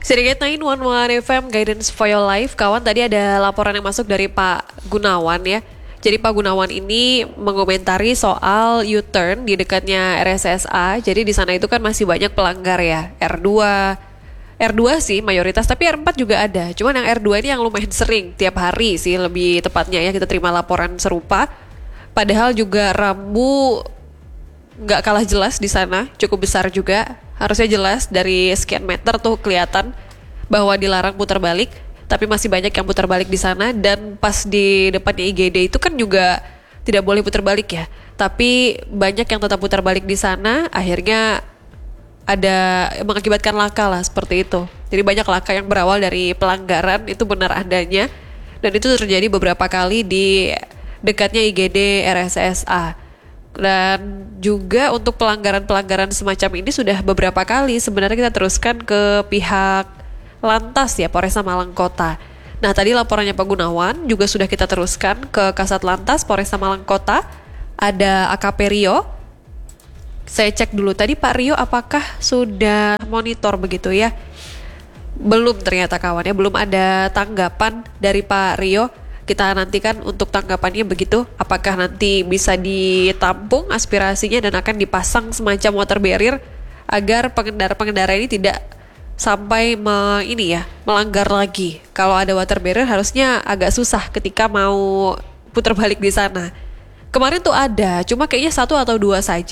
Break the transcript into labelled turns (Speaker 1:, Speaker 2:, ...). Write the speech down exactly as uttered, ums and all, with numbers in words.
Speaker 1: Sedikit sembilan satu satu F M Guidance for Your Life. Kawan, tadi ada laporan yang masuk dari Pak Gunawan ya. Jadi Pak Gunawan ini mengomentari soal U-turn di dekatnya R S S A. Jadi di sana itu kan masih banyak pelanggar ya. R dua, R dua sih mayoritas, tapi R empat juga ada. Cuman yang R dua ini yang lumayan sering, tiap hari sih lebih tepatnya ya kita terima laporan serupa. Padahal juga rambu nggak kalah jelas di sana, cukup besar juga. Harusnya jelas dari sekian meter tuh kelihatan bahwa dilarang putar balik, tapi masih banyak yang putar balik di sana. Dan pas di depannya I G D itu kan juga tidak boleh putar balik ya, tapi banyak yang tetap putar balik di sana. Akhirnya ada mengakibatkan laka lah seperti itu. Jadi banyak laka yang berawal dari pelanggaran itu benar adanya, dan itu terjadi beberapa kali di dekatnya I G D R S S A. Dan juga untuk pelanggaran-pelanggaran semacam ini sudah beberapa kali sebenarnya kita teruskan ke pihak Lantas ya, Polresta Malang Kota. Nah, tadi laporannya Pak Gunawan juga sudah kita teruskan ke Kasat Lantas Polresta Malang Kota. Ada A K P Rio. Saya cek dulu tadi Pak Rio apakah sudah monitor begitu ya. Belum ternyata kawan ya, belum ada tanggapan dari Pak Rio. Kita nantikan untuk tanggapannya begitu, apakah nanti bisa ditampung aspirasinya dan akan dipasang semacam water barrier agar pengendara-pengendara ini tidak sampai me, ini ya melanggar lagi. Kalau ada water barrier harusnya agak susah ketika mau putar balik di sana. Kemarin tuh ada, cuma kayaknya satu atau dua saja